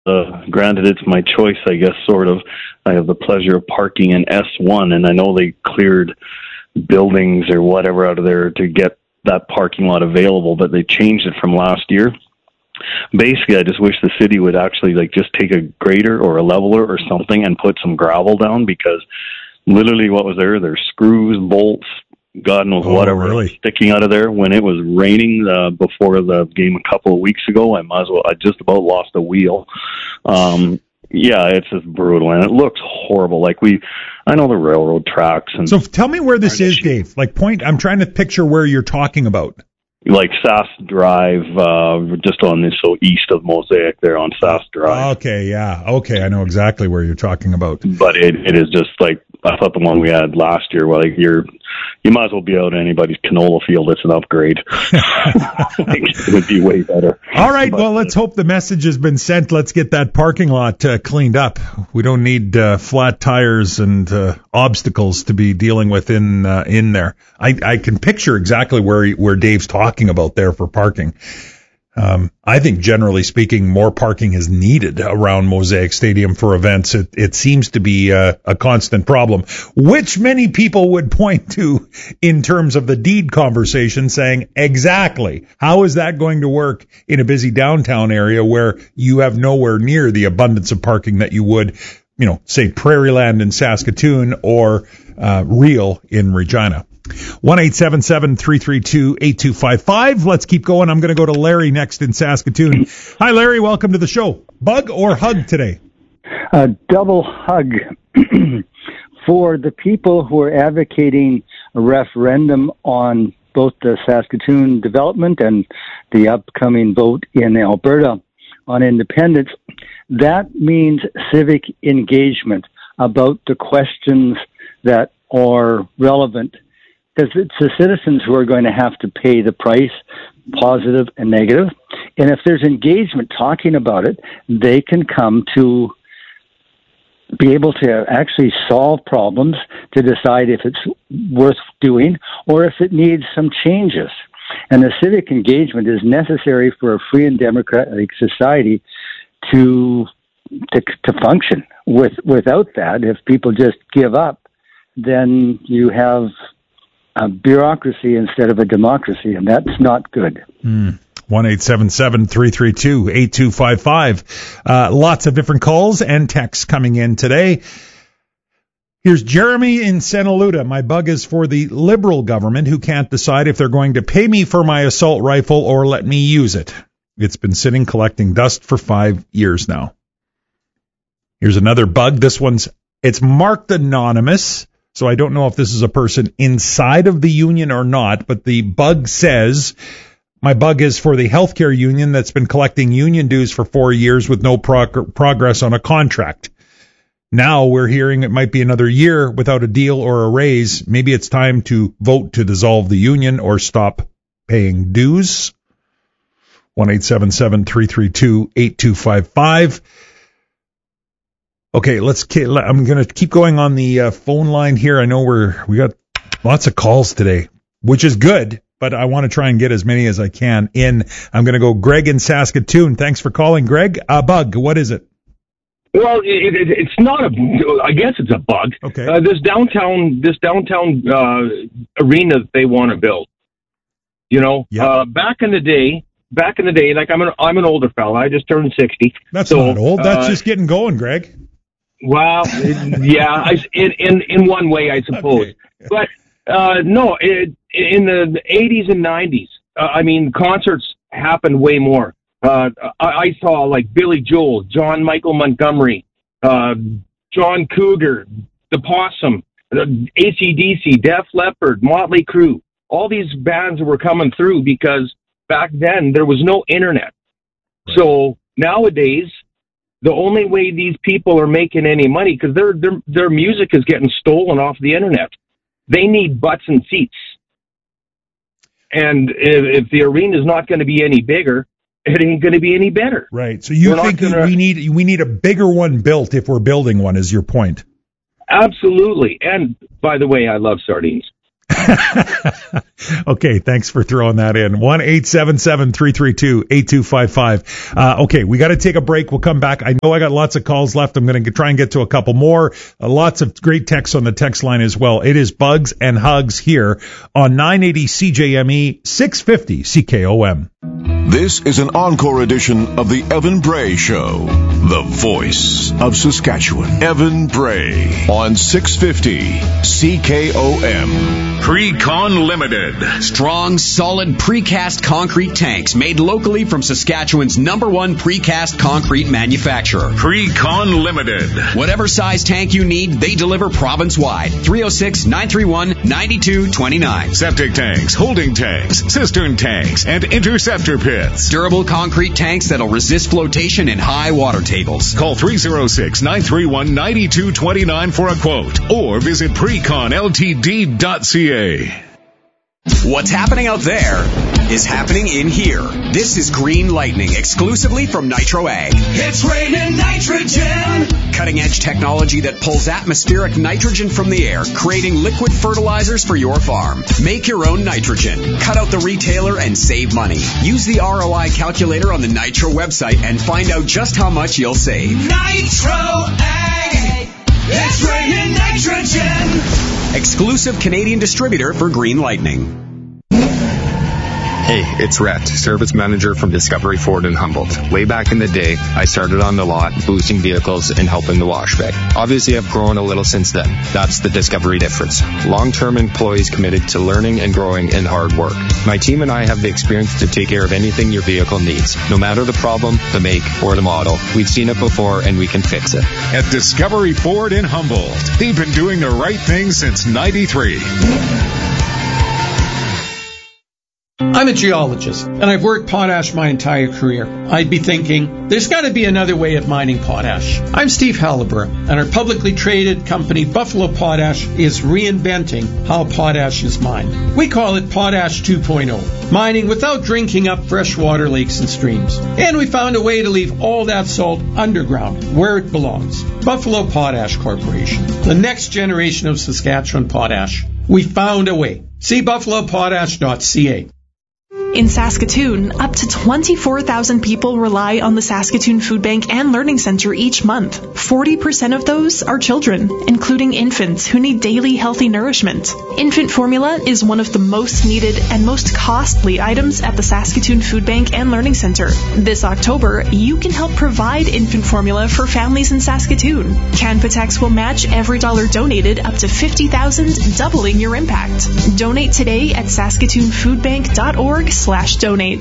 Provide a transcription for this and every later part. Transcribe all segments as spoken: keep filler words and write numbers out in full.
uh, granted, it's my choice, I guess, sort of. I have the pleasure of parking in S one, and I know they cleared buildings or whatever out of there to get that parking lot available, but they changed it from last year. Basically, I just wish the city would actually like just take a grader or a leveler or something and put some gravel down, because literally what was there, there's screws, bolts, God knows oh, whatever really? sticking out of there. When it was raining uh, before the game a couple of weeks ago, I might as well, I just about lost a wheel. Um, yeah, it's just brutal, and it looks horrible. Like we, I know the railroad tracks. And so tell me where this is, Dave. Like point, I'm trying to picture where you're talking about. Like Sass Drive, uh, just on this, so east of Mosaic there on Sass Drive. Okay, yeah. Okay, I know exactly where you're talking about. But it, it is just like, I thought the one we had last year, well, like you're, you might as well be out in anybody's canola field. It's an upgrade. Like, it would be way better. All right, but, well, let's hope the message has been sent. Let's get that parking lot uh, cleaned up. We don't need uh, flat tires and uh, obstacles to be dealing with in uh, in there. I, I can picture exactly where where Dave's talking about there for parking. Um, I think generally speaking, more parking is needed around Mosaic Stadium for events. It, it seems to be a, a constant problem, which many people would point to in terms of the deed conversation, saying, exactly, how is that going to work in a busy downtown area where you have nowhere near the abundance of parking that you would, you know, say Prairieland in Saskatoon or uh, Real in Regina. one eight seven seven, three three two, eight two five five. Let's keep going. I'm going to go to Larry next in Saskatoon. Hi, Larry. Welcome to the show. Bug or hug today? A double hug for the people who are advocating a referendum on both the Saskatoon development and the upcoming vote in Alberta on independence. That means civic engagement about the questions that are relevant, because it's the citizens who are going to have to pay the price, positive and negative. And if there's engagement talking about it, they can come to be able to actually solve problems, to decide if it's worth doing or if it needs some changes. And the civic engagement is necessary for a free and democratic society to to, to function. With without that, if people just give up, then you have a bureaucracy instead of a democracy, and that's not good. Mm. one eight seven seven, three three two, eight two five five. Uh, lots of different calls and texts coming in today. Here's Jeremy in Santa Luda. My bug is for the Liberal government, who can't decide if they're going to pay me for my assault rifle or let me use it. It's been sitting collecting dust for five years now. Here's another bug. This one's, it's marked anonymous, so I don't know if this is a person inside of the union or not, but the bug says, my bug is for the healthcare union that's been collecting union dues for four years with no prog- progress on a contract. Now we're hearing it might be another year without a deal or a raise. Maybe it's time to vote to dissolve the union or stop paying dues. one eight seven seven, three three two, eight two five five. Okay, let's. I'm going to keep going on the uh, phone line here. I know we're we got lots of calls today, which is good, but I want to try and get as many as I can in. I'm going to go Greg in Saskatoon. Thanks for calling, Greg. A bug. What is it? Well, it, it, it's not a. I guess it's a bug. Okay. Uh, this downtown, this downtown uh, arena that they want to build. You know, yep. uh, back in the day, back in the day, like I'm an I'm an older fella. I just turned sixty. That's so, not old. That's uh, just getting going, Greg. Well, yeah, I, in, in in one way, I suppose. Okay. But uh, no, it, in the eighties and nineties, uh, I mean, concerts happened way more. Uh, I, I saw like Billy Joel, John Michael Montgomery, uh, John Cougar, The Possum, uh, A C D C, Def Leppard, Motley Crue. All these bands were coming through because back then there was no internet. Right. So nowadays, the only way these people are making any money, because their, their their music is getting stolen off the internet. They need butts and seats. And if, if the arena is not going to be any bigger, it ain't going to be any better. Right. So you we're think gonna, we need we need a bigger one built if we're building one, is your point? Absolutely. And by the way, I love sardines. Okay, thanks for throwing that in. one eight seven seven, three three two, eight two five five. Uh, okay, we got to take a break. We'll come back. I know I got lots of calls left. I'm going to try and get to a couple more. Uh, lots of great texts on the text line as well. It is Bugs and Hugs here on nine eighty C J M E, six fifty C K O M. This is an encore edition of the Evan Bray Show, the voice of Saskatchewan. Evan Bray on six fifty C K O M. Pre-Con Limited. Strong, solid precast concrete tanks made locally from Saskatchewan's number one precast concrete manufacturer. Pre-Con Limited. Whatever size tank you need, they deliver province-wide. three oh six, nine three one, nine two two nine. Septic tanks, holding tanks, cistern tanks, and interceptor pits. Durable concrete tanks that'll resist flotation in high water tables. Call three oh six, nine three one, nine two two nine for a quote or visit precon l t d dot c a. What's happening out there is happening in here. This is Green Lightning, exclusively from Nitro Ag. It's raining nitrogen! Cutting-edge technology that pulls atmospheric nitrogen from the air, creating liquid fertilizers for your farm. Make your own nitrogen. Cut out the retailer and save money. Use the R O I calculator on the Nitro website and find out just how much you'll save. Nitro Ag! It's raining nitrogen! Exclusive Canadian distributor for Green Lightning. Hey, it's Rhett, service manager from Discovery Ford in Humboldt. Way back in the day, I started on the lot, boosting vehicles and helping the wash bay. Obviously, I've grown a little since then. That's the Discovery difference. Long-term employees committed to learning and growing and hard work. My team and I have the experience to take care of anything your vehicle needs. No matter the problem, the make, or the model, we've seen it before and we can fix it. At Discovery Ford in Humboldt, they've been doing the right thing since ninety-three. I'm a geologist, and I've worked potash my entire career. I'd be thinking, there's got to be another way of mining potash. I'm Steve Halliburton, and our publicly traded company, Buffalo Potash, is reinventing how potash is mined. We call it Potash two point oh, mining without drinking up freshwater lakes and streams. And we found a way to leave all that salt underground, where it belongs. Buffalo Potash Corporation, the next generation of Saskatchewan potash. We found a way. See buffalo potash dot c a. In Saskatoon, up to twenty-four thousand people rely on the Saskatoon Food Bank and Learning Center each month. forty percent of those are children, including infants who need daily healthy nourishment. Infant formula is one of the most needed and most costly items at the Saskatoon Food Bank and Learning Center. This October, you can help provide infant formula for families in Saskatoon. Canpotex will match every dollar donated up to fifty thousand dollars, doubling your impact. Donate today at saskatoon food bank dot org slash donate.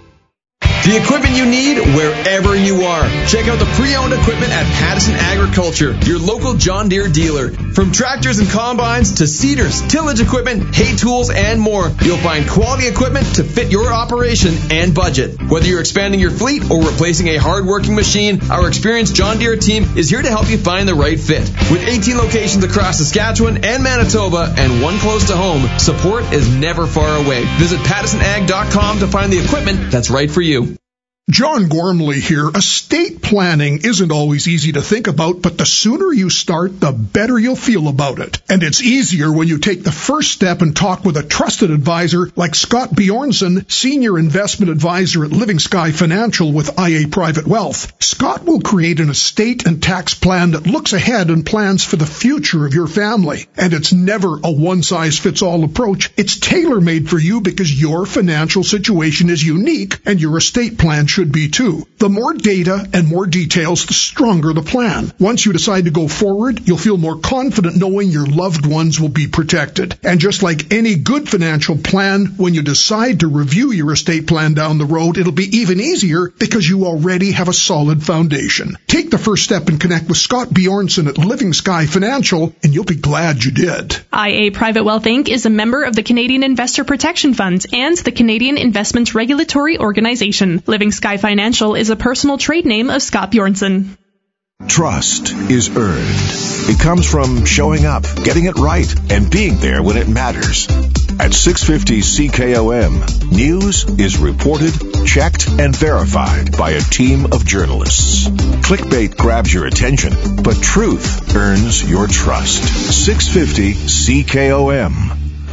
The equipment you need wherever you are. Check out the pre-owned equipment at Pattison Agriculture, your local John Deere dealer. From tractors and combines to seeders, tillage equipment, hay tools, and more, you'll find quality equipment to fit your operation and budget. Whether you're expanding your fleet or replacing a hard-working machine, our experienced John Deere team is here to help you find the right fit. With eighteen locations across Saskatchewan and Manitoba and one close to home, support is never far away. Visit pattison ag dot com to find the equipment that's right for you. John Gormley here. Estate planning isn't always easy to think about, but the sooner you start, the better you'll feel about it. And it's easier when you take the first step and talk with a trusted advisor like Scott Bjornson, Senior Investment Advisor at Living Sky Financial with I A Private Wealth. Scott will create an estate and tax plan that looks ahead and plans for the future of your family. And it's never a one-size-fits-all approach. It's tailor-made for you because your financial situation is unique and your estate plan should be too. The more data and more details, the stronger the plan. Once you decide to go forward, you'll feel more confident knowing your loved ones will be protected. And just like any good financial plan, when you decide to review your estate plan down the road, it'll be even easier because you already have a solid foundation. Take the first step and connect with Scott Bjornson at Living Sky Financial, and you'll be glad you did. I A Private Wealth Incorporated is a member of the Canadian Investor Protection Fund and the Canadian Investment Regulatory Organization. Living Sky Financial is a personal trade name of Scott Bjornson. Trust is earned. It comes from showing up, getting it right, and being there when it matters. At six fifty C K O M, news is reported, checked, and verified by a team of journalists. Clickbait grabs your attention, but truth earns your trust. six fifty C K O M.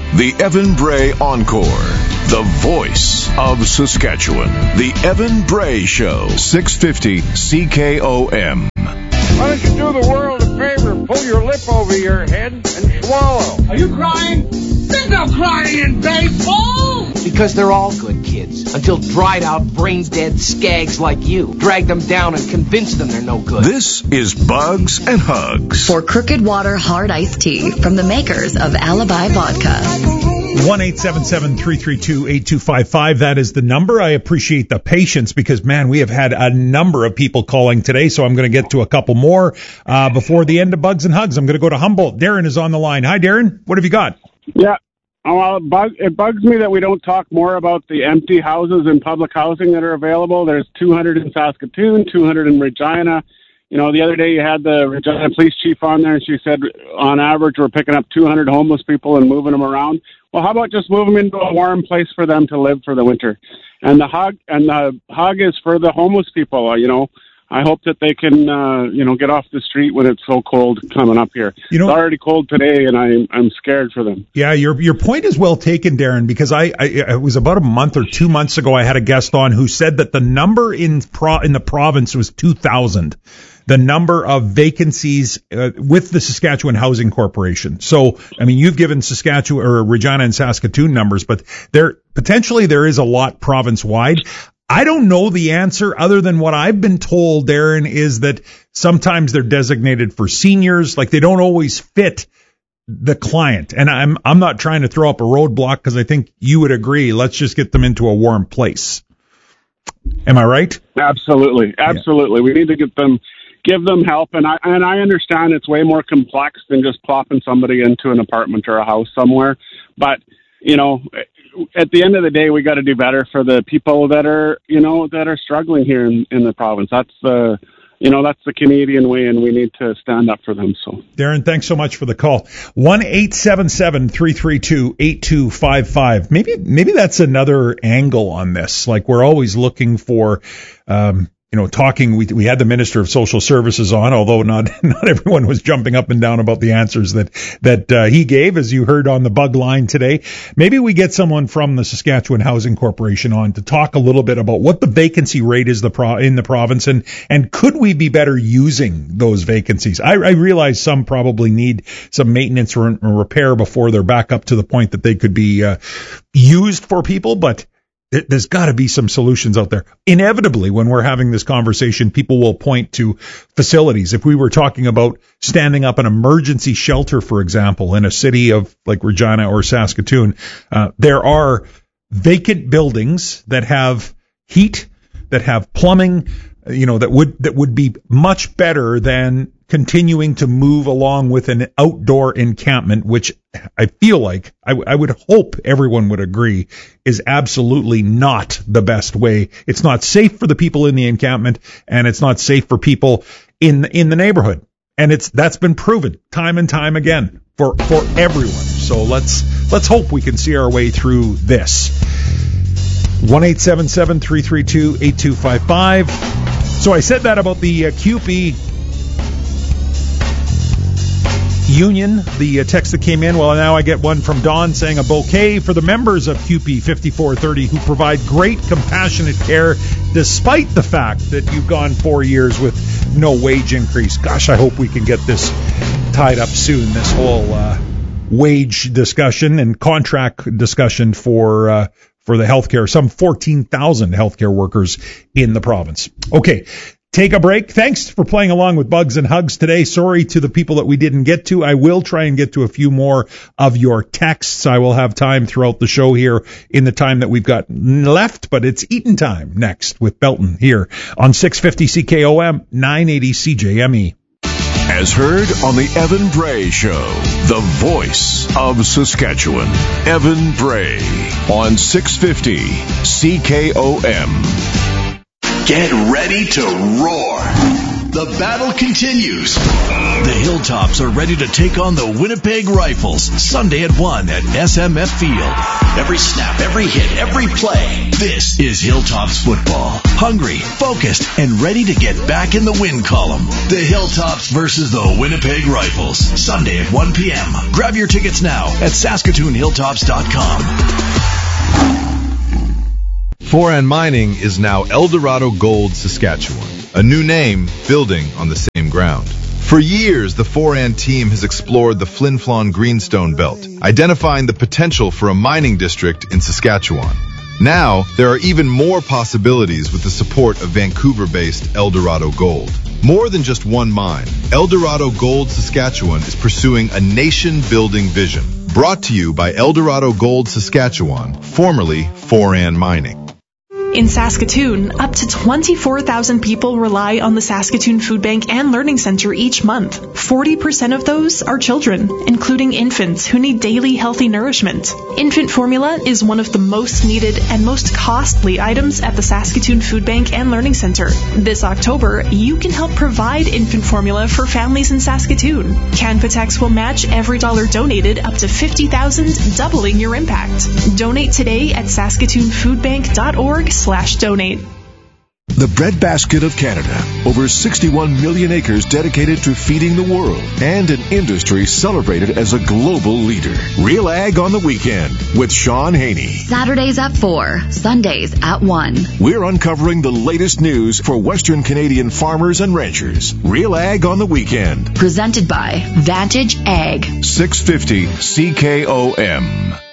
The Evan Bray Encore. The voice of Saskatchewan. The Evan Bray Show. six fifty C K O M. Why don't you do the world a favor and pull your lip over your head and swallow? Are you crying? There's no crying in baseball! Because they're all good kids, until dried out, brain dead skags like you drag them down and convince them they're no good. This is Bugs and Hugs. For Crooked Water Hard Iced Tea from the makers of Alibi Vodka. one eight seven seven, three three two, eight two five five. That is the number. I appreciate the patience because, man, we have had a number of people calling today, so I'm going to get to a couple more uh, before the end of Bugs and Hugs. I'm going to go to Humboldt. Darren is on the line. Hi, Darren. What have you got? Yeah. Well, it, bug, it bugs me that we don't talk more about the empty houses in public housing that are available. There's two hundred in Saskatoon, two hundred in Regina. You know, the other day you had the Regina police chief on there, and she said, on average, we're picking up two hundred homeless people and moving them around. Well, how about just move them into a warm place for them to live for the winter? And the hug, and the hug is for the homeless people. You know, I hope that they can, uh, you know, get off the street when it's so cold coming up here. You know, it's already cold today, and I'm I'm scared for them. Yeah, your your point is well taken, Darren, because I, I it was about a month or two months ago I had a guest on who said that the number in pro, in the province was two thousand. The number of vacancies uh, with the Saskatchewan Housing Corporation. So, I mean, you've given Saskatchewan or Regina and Saskatoon numbers, but there potentially there is a lot province-wide. I don't know the answer other than what I've been told, Darren, is that sometimes they're designated for seniors, like they don't always fit the client. And I'm I'm not trying to throw up a roadblock because I think you would agree. Let's just get them into a warm place. Am I right? Absolutely, absolutely. Yeah. We need to get them. Give them help, and I and I understand it's way more complex than just plopping somebody into an apartment or a house somewhere. But you know, at the end of the day, we got to do better for the people that are you know that are struggling here in, in the province. That's the you know that's the Canadian way, and we need to stand up for them. So, Darren, thanks so much for the call. One eight seven seven three three two eight two five five. Maybe maybe that's another angle on this. Like we're always looking for. Um, You know, talking, we we had the Minister of Social Services on, although not not everyone was jumping up and down about the answers that that uh, he gave, as you heard on the bug line today. Maybe we get someone from the Saskatchewan Housing Corporation on to talk a little bit about what the vacancy rate is the pro- in the province, and and could we be better using those vacancies? I, I realize some probably need some maintenance or, or repair before they're back up to the point that they could be uh, used for people, but there's got to be some solutions out there. Inevitably, when we're having this conversation, people will point to facilities. If we were talking about standing up an emergency shelter, for example, in a city of like Regina or Saskatoon, uh, there are vacant buildings that have heat, that have plumbing, you know, that would that would be much better than continuing to move along with an outdoor encampment, which I feel like, I, I would hope everyone would agree, is absolutely not the best way. It's not safe for the people in the encampment, and it's not safe for people in in the neighborhood. And it's that's been proven time and time again for, for everyone. So let's let's hope we can see our way through this. one eight seven seven three three two eight two five five. So I said that about the uh, C U P E union, the uh, text that came in. Well, now I get one from Don saying a bouquet for the members of C U P E fifty-four thirty who provide great compassionate care despite the fact that you've gone four years with no wage increase. Gosh, I hope we can get this tied up soon, this whole uh, wage discussion and contract discussion for uh, for the healthcare, some fourteen thousand healthcare workers in the province. Okay. Take a break. Thanks for playing along with Bugs and Hugs today. Sorry to the people that we didn't get to. I will try and get to a few more of your texts. I will have time throughout the show here in the time that we've got left, but it's eating time next with Belton here on six fifty C K O M, nine eighty C J M E. As heard on the Evan Bray Show, the voice of Saskatchewan, Evan Bray on six fifty C K O M. Get ready to roar. The battle continues. The Hilltops are ready to take on the Winnipeg Rifles Sunday at one at S M F Field. Every snap, every hit, every play. This is Hilltops football. Hungry, focused, and ready to get back in the win column. The Hilltops versus the Winnipeg Rifles Sunday at one p.m. Grab your tickets now at Saskatoon Hilltops dot com. Foran Mining is now Eldorado Gold Saskatchewan, a new name building on the same ground. For years, the Foran team has explored the Flin Flon Greenstone Belt, identifying the potential for a mining district in Saskatchewan. Now, there are even more possibilities with the support of Vancouver-based Eldorado Gold. More than just one mine, Eldorado Gold Saskatchewan is pursuing a nation-building vision. Brought to you by Eldorado Gold Saskatchewan, formerly Foran Mining. In Saskatoon, up to twenty-four thousand people rely on the Saskatoon Food Bank and Learning Center each month. forty percent of those are children, including infants who need daily healthy nourishment. Infant formula is one of the most needed and most costly items at the Saskatoon Food Bank and Learning Center. This October, you can help provide infant formula for families in Saskatoon. Canpotex will match every dollar donated up to fifty thousand dollars, doubling your impact. Donate today at saskatoon food bank dot org slash donate. The breadbasket of Canada. Over sixty-one million acres dedicated to feeding the world, and an industry celebrated as a global leader. Real Ag on the Weekend with Sean Haney. Saturdays at four, Sundays at one. We're uncovering the latest news for Western Canadian farmers and ranchers. Real Ag on the Weekend. Presented by Vantage Ag. six fifty C K O M.